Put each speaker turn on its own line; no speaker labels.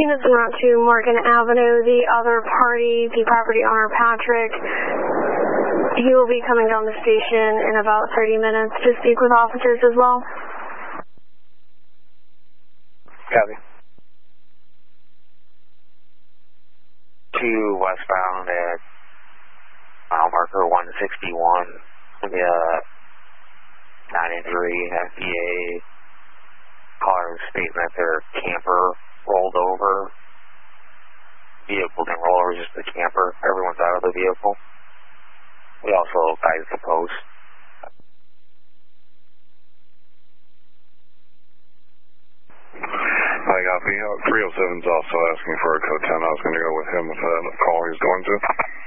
Units en route to Morgan Avenue. The other party, the property owner, Patrick, he will be coming down the station in about 30 minutes to speak with officers as well.
Copy. 2 westbound at mile marker 161. Going to be a non-injury FBA. Caller stating that their camper rolled over. Vehicle didn't roll over, just the camper. Everyone's out of the vehicle. We also guided the post.
I copy. 307's also asking for a code 10. I was going to go with him with the call he's going to.